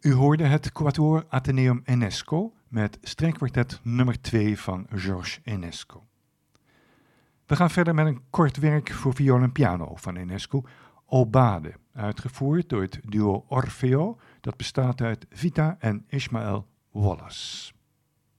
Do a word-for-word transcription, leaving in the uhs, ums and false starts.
U hoorde het Quatuor Atheneum Enesco met strijkkwartet nummer twee van Georges Enesco. We gaan verder met een kort werk voor viool en piano van Enesco, Aubade, uitgevoerd door het duo Orfeo, dat bestaat uit Vita en Ismael Wallace.